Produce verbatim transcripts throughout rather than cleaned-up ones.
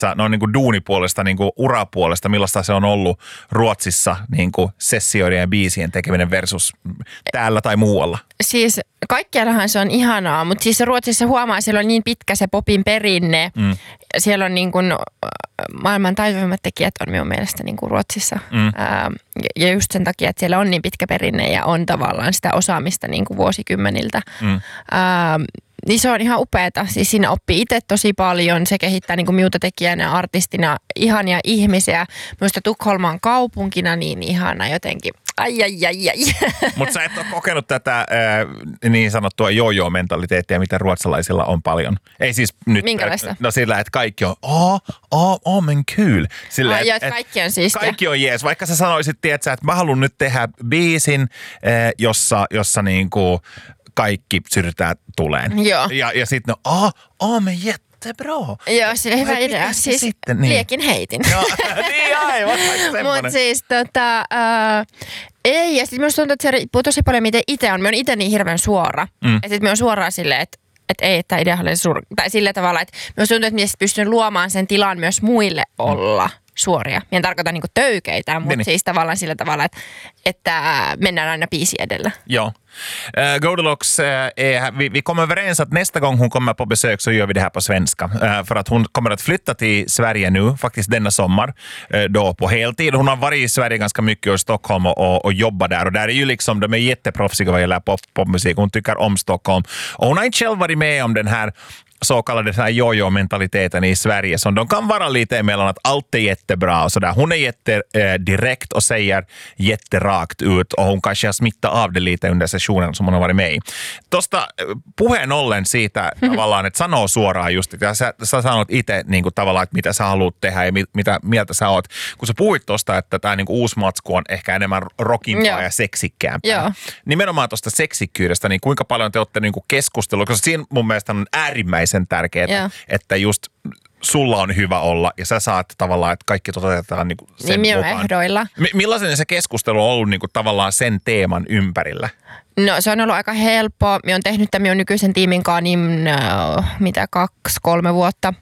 noin niin kuin duunipuolesta, niin kuin urapuolesta, millaista se on ollut Ruotsissa niin kuin sessioiden ja biisien tekeminen versus täällä tai muualla? Siis kaikkiallahan se on ihanaa, mutta siis Ruotsissa huomaa, siellä on niin pitkä se popin perinne. Mm. Siellä on niin kuin maailman taitavimmat tekijät on minun mielestä niin kuin Ruotsissa. Mm. Ää, ja just sen takia, että siellä on niin pitkä perinne ja on tavallaan sitä osaamista niin kuin vuosikymmeniltä. Mm. Ää, Niin se on ihan upeata. Siis siinä oppii itse tosi paljon. Se kehittää niin kuin minulta tekijänä, artistina ihania ihmisiä. Minusta Tukholma on kaupunkina niin ihana jotenkin. Ai, ai, ai, ai. Mutta sä et ole kokenut tätä äh, niin sanottua jojo-mentaliteettia, mitä ruotsalaisilla on paljon. Ei siis nyt. Minkälaista? No sillä, että kaikki on, oh, oh, oh men kul. Sillä, ah, et, et, kaikki on siistiä. Kaikki on jees. Vaikka sä sanoisit, tietsä, että mä haluan nyt tehdä biisin, äh, jossa, jossa niinku kaikki syrytään tuleen. Joo. Ja, ja sitten no, oh, oh men jättebra. Joo, sillä hyvä Vai idea. Siis sitten, niin. Liekin heitin. Joo, niin aivan. Mutta siis tota, äh, ei, ja sitten minusta tuntuu, että se riippuu tosi paljon, miten itse on. Minä olen itse niin hirveän suora. Mm. Että sitten minä olen suoraan silleen, että että ei, että idea oli sur... Tai sillä tavalla, että minusta tuntuu, että minä pystyn luomaan sen tilan myös muille olla suoria. Minä en tarkoita niinku töykeitä, mutta niin. Siis tavallaan sillä tavalla, että, että mennään aina biisi edellä. Joo. Uh, Goldilocks, uh, är, vi, vi kommer överens att nästa gång hon kommer på besök så gör vi det här på svenska. Uh, för att hon kommer att flytta till Sverige nu, faktiskt denna sommar, uh, då på heltid. Hon har varit i Sverige ganska mycket och Stockholm och, och jobbat där. Och där är ju liksom, de är jätteproffsiga vad gäller pop, popmusik. Hon tycker om Stockholm. Och hon har inte själv varit med om den här så kallade den här jojo-mentaliteten i Sverige som de kan vara lite emellan att allt är jättebra och sådär. Hon är jättedirekt och säger jätterakt ut och hon kanske har smittat av det lite under sessionen som hon har varit med i. Tuosta puheen ollen siitä tavallaan, että sanoo suoraan just, että sä, sä sanot itse niin kuin tavallaan, että mitä sä haluat tehdä ja mitä mieltä sä oot. Kun sä puhuit tuosta, että tämä niin kuin uusi matsku on ehkä enemmän rockimpaa Joo. ja seksikkäämpää. Joo. Nimenomaan tuosta seksikkyydestä, niin kuinka paljon te olette niin kuin keskustellut, koska siinä mun mielestä on äärimmäisen sen tärkeää, Joo. että just sulla on hyvä olla ja sä saat tavallaan, että kaikki toteutetaan niin sen niin mukaan. Ehdoilla. M- millainen se keskustelu on ollut niin kuin tavallaan sen teeman ympärillä? No se on ollut aika helppo. Minä olen tehnyt tämän minun nykyisen tiimin kanssa niin, uh, mitä kaksi, kolme vuotta.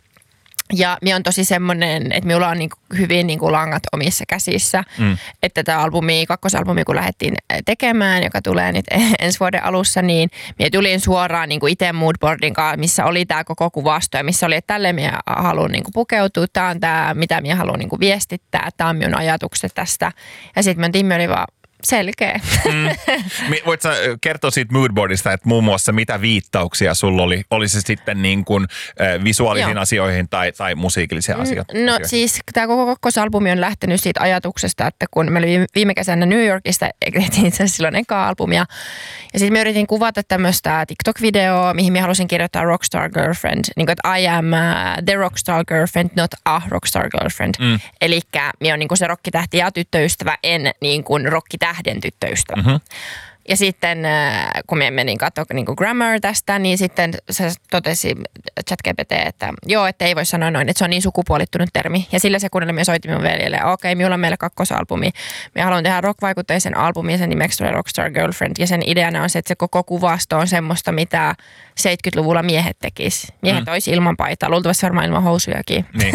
Ja minä on tosi semmoinen, että minulla on niin kuin hyvin niin kuin langat omissa käsissä. Mm. Että tämä albumi, kakkosalbumi, kun lähdettiin tekemään, joka tulee nyt ensi vuoden alussa, niin minä tulin suoraan niin kuin itse moodboardin kanssa, missä oli tämä koko kuvasto ja missä oli, että tälleen minä haluan niin kuin pukeutua. Tämä on tämä, mitä minä haluan niin kuin viestittää. Tämä on minun ajatukset tästä. Ja sitten minun tiimi oli vaan selkeä. Mm. Voit sä kertoa siitä moodboardista, että muun muassa mitä viittauksia sulla oli? Oli se sitten niin kuin äh, visuaalisiin Joo. asioihin tai, tai musiikillisiin mm, asioihin? No siis tämä koko kakkosalbumi on lähtenyt siitä ajatuksesta, että kun me oli viime kesänä New Yorkista, tehtiin itse asiassa silloin eka albumia. Ja sitten me yritin kuvata tämmöistä TikTok-videoa, mihin me halusin kirjoittaa Rockstar Girlfriend. Niin kuin, että I am uh, the Rockstar Girlfriend, not a Rockstar Girlfriend. Mm. Elikkä me on niin kuin se rokkitähti ja tyttöystävä, en niin kuin rokkitähti. Tähden tyttöystävä. Mm-hmm. Ja sitten kun me menin katsoa niin grammar tästä, niin sitten se totesi ChatGPT, että joo, että ei voi sanoa noin, että se on niin sukupuolittunut termi. Ja sillä sekunnilla me soitin minun veljelle, okei, okay, minulla on meillä kakkosalbumi. Me haluan tehdä rock-vaikutteisen albumin ja sen nimeksi tulee Rockstar Girlfriend. Ja sen ideana on se, että se koko kuvasto on semmoista, mitä seitsemänkymmentäluvulla miehet tekis. Miehet mm. olisi ilman paitaa, luultavasti varmaan ilman housujakin. Niin.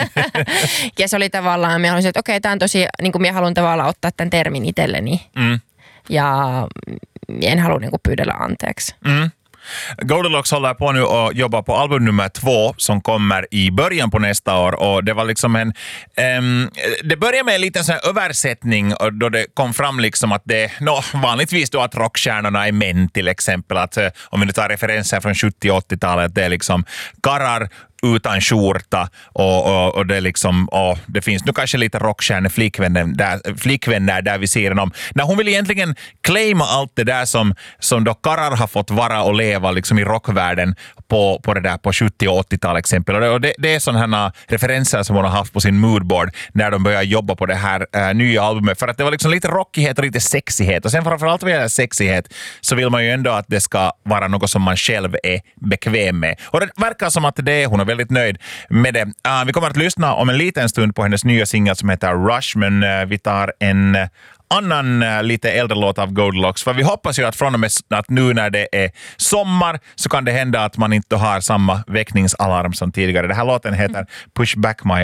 Ja se oli tavallaan, me halusin, että okei, okay, tämä on tosi, niin kuin minä haluan tavallaan ottaa tämän termin itselleni. Mm. Ja en halua niinku pyydellä anteeksi. Mm. Goldilocks håller på nu och jobbar på album nummer två som kommer i början på nästa år och det var liksom en um, det börjar med en liten sån här översättning då det kom fram liksom att det no, vanligtvis då att rockstjärnorna är män till exempel att om vi nu tar referenser från sjuttio- och åttiotalet det är liksom karrar utan skjorta och, och, och det liksom och det finns nu kanske lite rockstjärnor flickvänner där, flickvänner där vid sidan om. När hon vill egentligen claima allt det där som, som då karrar har fått vara och leva liksom i rockvärlden på, på det där på sjuttio- och åttiotalet exempel. Och det, det är sådana referenser som hon har haft på sin moodboard när de börjar jobba på det här äh, nya albumet. För att det var liksom lite rockighet och lite sexighet. Och sen framförallt vad gäller sexighet så vill man ju ändå att det ska vara något som man själv är bekväm med. Och det verkar som att det är hon är väldigt nöjd med det. Uh, vi kommer att lyssna om en liten stund på hennes nya singel som heter Rush, men uh, vi tar en uh, annan uh, lite äldre låt av Goldilocks. För vi hoppas ju att från och med att nu när det är sommar så kan det hända att man inte har samma väckningsalarm som tidigare. Den här låten heter Push Back My